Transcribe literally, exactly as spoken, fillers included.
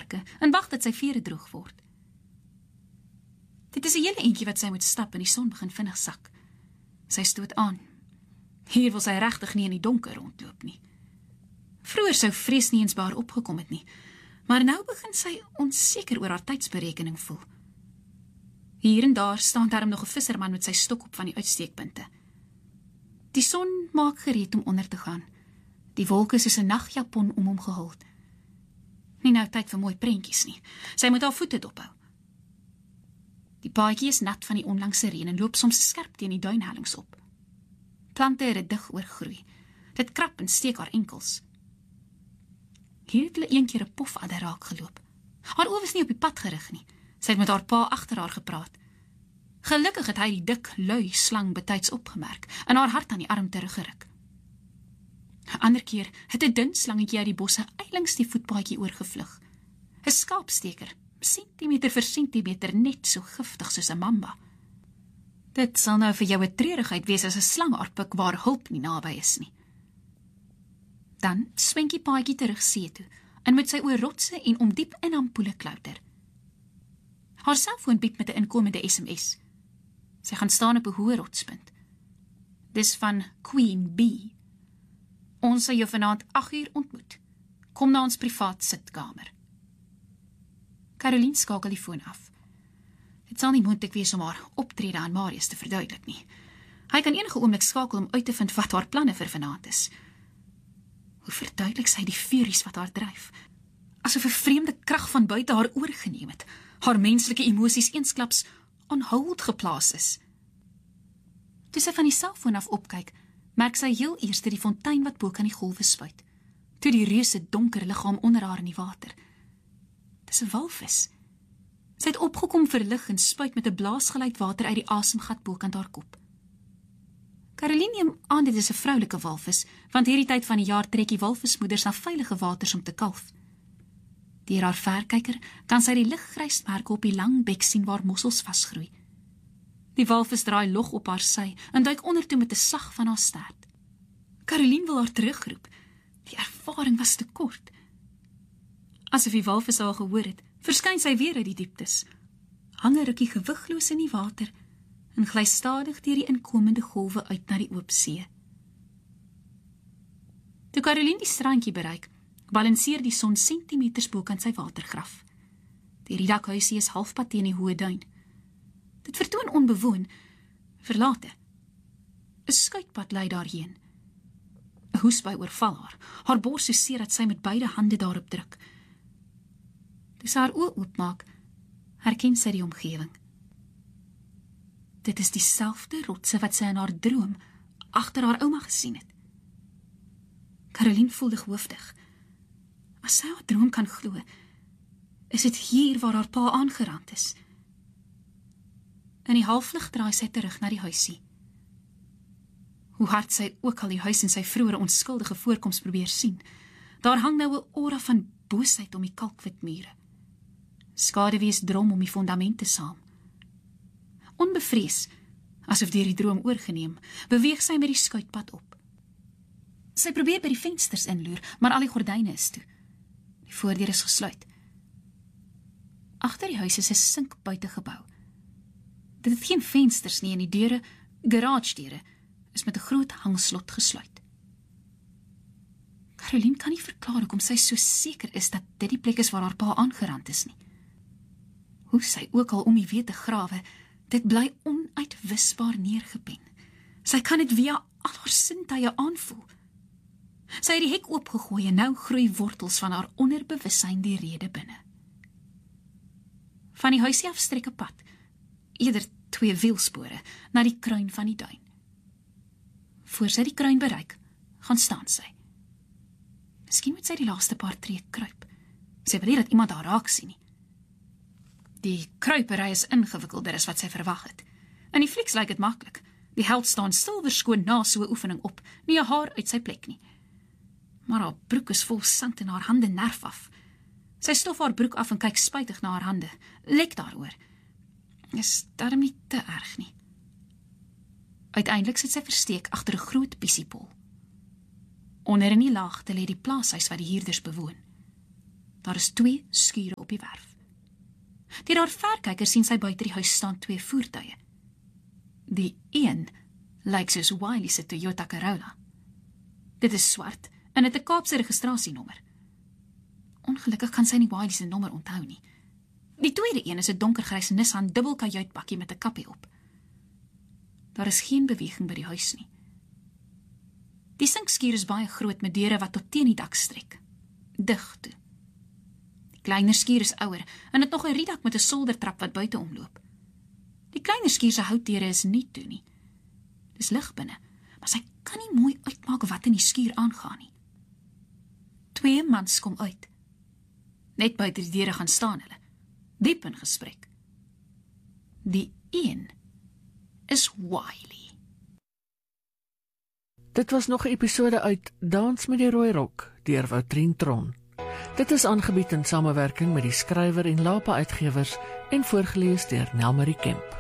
perke en wag dat sy vere droog word. Dit is 'n hele eentjie wat sy moet stap en die son begin vinnig sak. Sy stoot aan. Hier wil sy regtig nie in die donker rondloop nie. Vroeër sou vrees nie eens by haar opgekom het nie, maar nou begin sy onseker oor haar tydsberekening voel. Hier en daar staan daarom nog 'n visserman met sy stok op van die uitsteekpunte. Die son maak gereed om onder te gaan. Die wolke soos 'n nagjapon om hom gehul. Nie nou tyd vir mooi prentjies nie. Sy moet haar voete dophou. Die paadjie is nat van die onlangse reën en loop soms skerp teen die duinhellings op. Plante het dit dig oorgroei. Dit krap en steek haar enkels. Hier het hulle een keer 'n pofadder raak geloop. Haar oë was nie op die pad gerig nie. Sy het met haar pa agter haar gepraat. Gelukkig het hy die dik, lui slang betyds opgemerk en haar hart aan die arm teruggeruk. 'n Ander keer het 'n dun slangetjie uit die bosse eilings die voetpaadjie oorgevlug. 'n Skaapsteker, sentimeter vir sentimeter, net so giftig soos 'n mamba. Dit sal nou vir jou 'n treurigheid wees as 'n slang haar pik waar hulp nie naby is nie. Dan swenk die paadjie terug see toe en moet sy oor rotse en om diep in ampoele klouter. Haar selfoon bied met 'n inkomende S M S. Sy gaan staan op 'n hoë rotspunt. Dis van Queen Bee. Ons sal jou vanaand agt uur ontmoet. Kom na ons privaat sitkamer. Caroline skakel die foon af. Dit sal nie moontlik wees om haar optrede aan Marius te verduidelik nie. Hy kan enige oomblik skakel om uit te vind wat haar planne vir vanaand is. Hoe verduidelik sy die furies wat haar dryf? Asof 'n vreemde krag van buite haar oorgeneem het, haar menslike emosies eensklaps on hold geplaas is. Toe sy van die selfoon af opkyk, merk sy heel eers die fontein wat bo kan die golwe spuit, toe die reuse donker liggaam onder haar in die water. Dis 'n walvis. Sy het opgekom vir lig en spuit met 'n blaasgeluid water uit die asemgat bokant haar kop. Caroline neem aan dit is 'n vroulike walvis, want hierdie tyd van die jaar trek die walvismoeders na veilige waters om te kalf. Deur haar verkyker kan sy die liggrys merke op die lang bek sien waar mossels vasgroei. Die walvis draai log op haar sy en duik onder toe met 'n slag van haar stert. Caroline wil haar terugroep. Die ervaring was te kort. Asof die walvis haar gehoor het, verskyn sy weer uit die dieptes. Hang 'n rukkie gewigloos in die water en gly stadig deur die inkomende golwe uit na die oop see. Toe Caroline die strandjie bereik, balanseer die son sentimeters bokant sy watergraf. Die riedakhuisie is halfpad teen die hoë duin. Dit vertoon onbewoon, verlate. 'n Skuitpad lei daarheen. 'n Hoesbui oorval haar, haar bors so seer dat sy met beide hande daarop druk. Toe sy haar oë oopmaak, herken sy die omgewing. Dit is dieselfde rotse wat sy in haar droom agter haar ouma gesien het. Caroline voelde hoofdig. As sy haar droom kan glo, is dit hier waar haar pa aangerand is. In die halflig draai sy terug na die huisie. Hoe hard sy ook al die huis in sy vroeëre onskuldige voorkoms probeer sien, daar hang nou 'n aura van boosheid om die kalkwit mure. Skaduwees drom om die fondamente saam. Onbevrees, asof deur die droom oorgeneem, beweeg sy met die skuitpad op. Sy probeer by die vensters inloer, maar al die gordyne is toe. Die voordeur is gesluit. Agter die huis is 'n sink buitegebou. Dit het geen vensters nie en die deure, garagedeure, is met 'n groot hangslot gesluit. Caroline kan nie verklaar hoekom sy so seker is dat dit die plek is waar haar pa aangerand is nie. Hoe sy ook al om die weet te grawe, dit bly onuitwisbaar neergepen. Sy kan dit via al haar sintuie aanvoel. Sy het die hek oopgegooi en nou groei wortels van haar onderbewussyn die rede binne. Van die huisie af strek 'n pad, eerder twee wielspore, na die kruin van die duin. Voor sy die kruin bereik, gaan staan sy. Miskien moet sy die laaste paar tree kruip. Sy wil nie dat iemand haar raak sien nie. Die kruipery is ingewikkelder as wat sy verwag het. In die flieks lyk dit maklik. Die held staan silverskoon na so 'n oefening op, nie 'n haar uit sy plek nie. Maar haar broek is vol sand en haar hande nerf af. Sy stof haar broek af en kyk spytig na haar hande, lek daaroor. Is daarom nie te erg nie. Uiteindelik sit sy versteek agter 'n groot piesiepol. Onder in die laagte lê die plaashuis wat die huurders bewoon. Daar is twee skure op die werf. Deur haar verkyker sien sy buite die huis staan twee voertuie. Die een lyk soos Wiley se Toyota Corolla. Dit is swart en het 'n Kaapse registrasienommer. Ongelukkig kan sy nie Wiley se nommer onthou nie. Die tweede een is 'n donkergrys Nissan dubbelkajuitbakkie met 'n kappie op. Daar is geen beweging by die huis nie. Die sinkskuur is baie groot met deure wat tot teen die dak strek. Dig toe. Die kleiner skuur is ouer en het nog 'n riedak met 'n soldertrap wat buite omloop. Die kleiner skuur se houtdeure is nie toe nie. Dis lig binne, maar sy kan nie mooi uitmaak wat in die skuur aangaan nie. Twee mans kom uit. Net buite die deure gaan staan hulle, diep in gesprek. Die een is Wiley. Dit was nog 'n episode uit Dans met die Rooi Rok deur Woutrien Tron. Dit is aangebied in samewerking met die skrywer en Lapa Uitgewers en voorgeles deur Nelmarie Kemp.